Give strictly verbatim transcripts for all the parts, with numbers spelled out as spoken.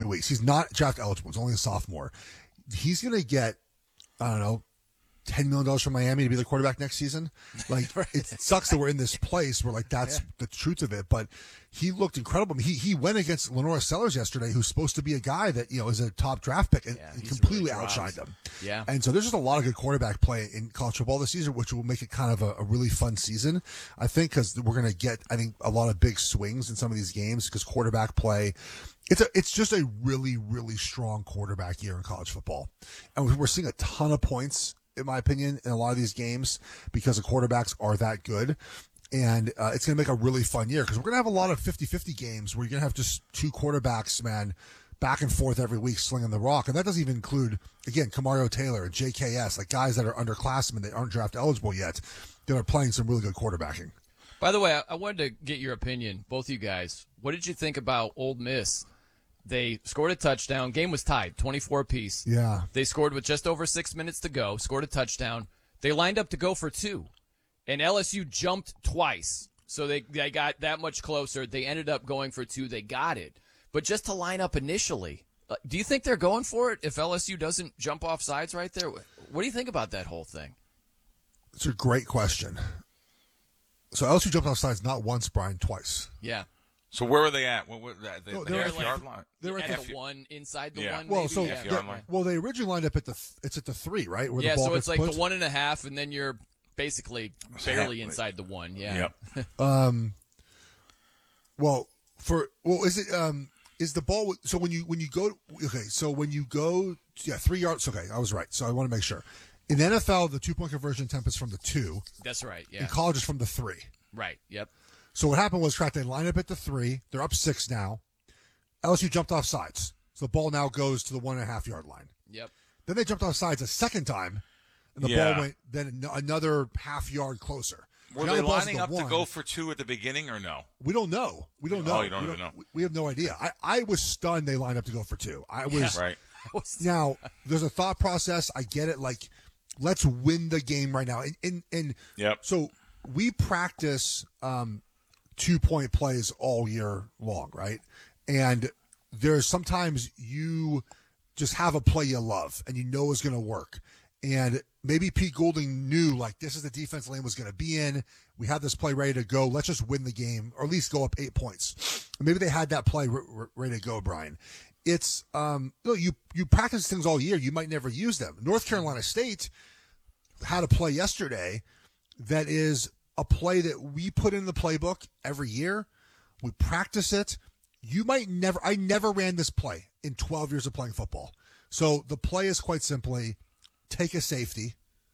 weeks. He's not draft eligible. He's only a sophomore. He's going to get, I don't know, ten million dollars from Miami to be the quarterback next season. Like, right. It sucks that we're in this place where, like, that's yeah. the truth of it. But he looked incredible. I mean, he he went against Lenora Sellers yesterday, who's supposed to be a guy that, you know, is a top draft pick, and, yeah, and completely really outshined him. Yeah. And so there's just a lot of good quarterback play in college football this season, which will make it kind of a, a really fun season, I think, because we're going to get, I think, a lot of big swings in some of these games because quarterback play. It's a, it's just a really, really strong quarterback year in college football. And we're seeing a ton of points, in my opinion, in a lot of these games because the quarterbacks are that good. And uh, it's going to make a really fun year because we're going to have a lot of fifty-fifty games where you're going to have just two quarterbacks, man, back and forth every week slinging the rock. And that doesn't even include, again, Kamario Taylor and J K S, like guys that are underclassmen that aren't draft eligible yet that are playing some really good quarterbacking. By the way, I, I wanted to get your opinion, both you guys. What did you think about Ole Miss? They scored a touchdown. Game was tied, twenty-four apiece. Yeah. They scored with just over six minutes to go, scored a touchdown. They lined up to go for two, and L S U jumped twice. So they, they got that much closer. They ended up going for two. They got it. But just to line up initially, uh, do you think they're going for it if L S U doesn't jump off sides right there? What do you think about that whole thing? It's a great question. So L S U jumped off sides not once, Brian, twice. Yeah. So where were they at? What, what, they, no, the they're half like, yard line. They were at, at the one, inside the yeah. one. Well, maybe? so yeah. yeah, well, they originally lined up at the it's at the three, right? Where yeah, the ball so it's gets like put. the one and a half, and then you're basically barely inside the one. Yeah. Yep. um. Well, for well, is it um is the ball so when you when you go okay so when you go yeah three yards okay I was right so I want to make sure in the N F L the two point conversion attempt is from the two. That's right. Yeah. In college is from the three. Right. Yep. So what happened was, Kraft, they line up at the three. They're up six now. L S U jumped off sides. So the ball now goes to the one and a half yard line. Yep. Then they jumped off sides a second time, and the Yeah. ball went then another half yard closer. Were Now they the ball's lining at up the to one. go for two at the beginning or no? We don't know. We don't know. Oh, you don't we even know. we- We have no idea. I, I was stunned they lined up to go for two. I was Right. now. There's a thought process. I get it. Like, let's win the game right now. And and, and Yep. so we practice um, two point plays all year long, right? And there's sometimes you just have a play you love and you know is going to work. And maybe Pete Goulding knew, like, this is the defense Lane was going to be in. We have this play ready to go. Let's just win the game, or at least go up eight points. And maybe they had that play re- re- ready to go, Brian. It's um, you, know, you you practice things all year. You might never use them. North Carolina State had a play yesterday that is a play that we put in the playbook every year. We practice it. You might never, I never ran this play in twelve years of playing football. So the play is quite simply take a safety,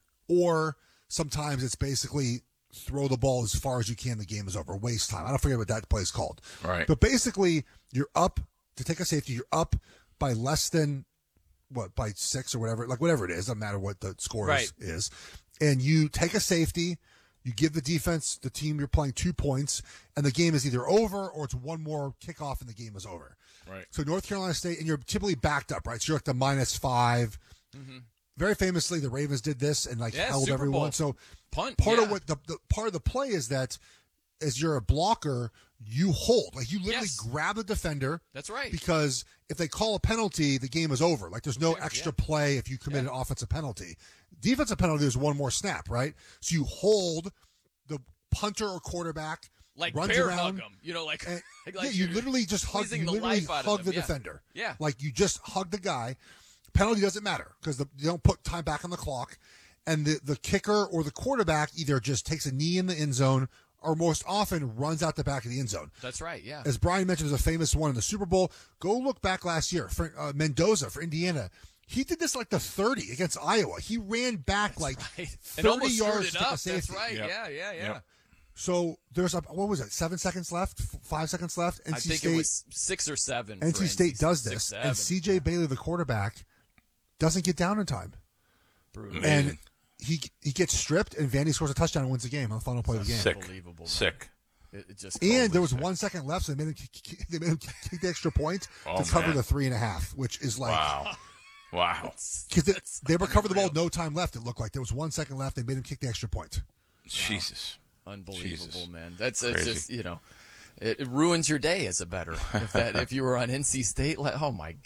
or sometimes it's basically throw the ball as far as you can. The game is over. Waste time. I don't forget what that play is called. Right. But basically, you're up to take a safety. You're up by less than, what, by six or whatever, like whatever it is. Doesn't matter what the score Right. is, is. And you take a safety. You give the defense, the team you're playing, two points, and the game is either over or it's one more kickoff and the game is over. Right. So North Carolina State, and you're typically backed up, right? So you're like the minus five. Mm-hmm. Very famously, the Ravens did this and like Yeah, held Super everyone. Bowl. So Punt. part yeah. of what the, the part of the play is that as you're a blocker, you hold, like you literally Yes. grab the defender. That's right. Because if they call a penalty, the game is over. Like there's no Yeah, extra yeah. play if you commit Yeah. an offensive penalty. Defensive penalty is one more snap, right? So you hold the punter or quarterback, like runs bear around. hug them, you know, like, And, like yeah, like you you're literally just hug. squeezing You the literally life out of hug them. the Yeah. defender. Yeah. like you just hug the guy. Penalty doesn't matter because you don't put time back on the clock, and the the kicker or the quarterback either just takes a knee in the end zone or most often runs out the back of the end zone. That's right. Yeah. As Brian mentioned, there's a famous one in the Super Bowl. Go look back last year for uh, Mendoza for Indiana. He did this like the thirty against Iowa. He ran back That's like right. thirty and almost yards screwed to it take a up. safety. That's right. Yep. Yeah. Yeah. Yeah. Yep. So there's a what was it? Seven seconds left, F- five seconds left. N C I think State, it was six or seven. N for C State does Six, this, seven. and C J Bailey, the quarterback, doesn't get down in time, Brutal. and he he gets stripped, and Vandy scores a touchdown and wins the game on the final play of the game. Sick. Unbelievable. man. Sick. It, it just And there was sick. one second left, so they made him kick, kick- they made him kick the extra point Oh, to cover man. the three and a half, which is like Wow. Wow. because they, they recovered the ball, no time left. It looked like there was one second left. They made him kick the extra point. Jesus. Unbelievable, Jesus. man. That's it's Crazy. just you know, it, it ruins your day as a better if that if you were on N C State. Like, oh my